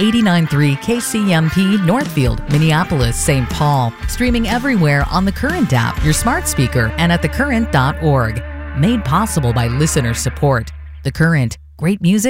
89.3 KCMP Northfield, Minneapolis, St. Paul. Streaming everywhere on the Current app, your smart speaker, and at thecurrent.org. Made possible by listener support. The Current. Great music